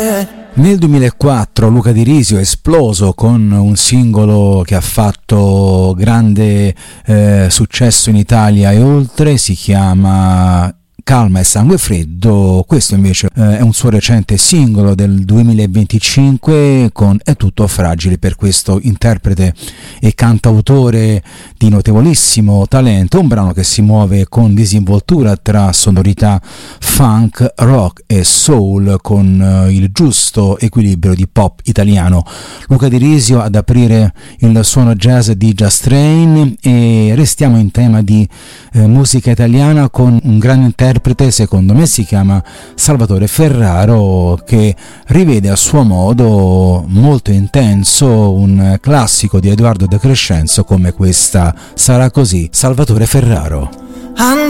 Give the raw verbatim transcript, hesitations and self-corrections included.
Nel duemilaquattro Luca Di Risio è esploso con un singolo che ha fatto grande eh, successo in Italia e oltre, si chiama Calma e Sangue Freddo. Questo invece eh, è un suo recente singolo del duemilaventicinque con È tutto fragile, per questo interprete e cantautore di notevolissimo talento, un brano che si muove con disinvoltura tra sonorità funk, rock e soul con eh, il giusto equilibrio di pop italiano. Luca Di Risio ad aprire il suono jazz di Just Train, e restiamo in tema di eh, musica italiana con un grande interprete, secondo me si chiama Salvatore Ferraro, che rivede a suo modo molto intenso un classico di Edoardo De Crescenzo come questa Sarà così. Salvatore Ferraro.